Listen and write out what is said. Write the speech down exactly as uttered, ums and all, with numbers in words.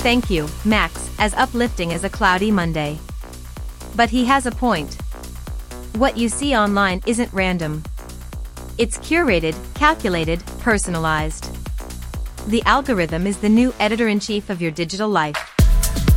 Thank you, Max, as uplifting as a cloudy Monday. But he has a point. What you see online isn't random. It's curated, calculated, personalized. The algorithm is the new editor-in-chief of your digital life.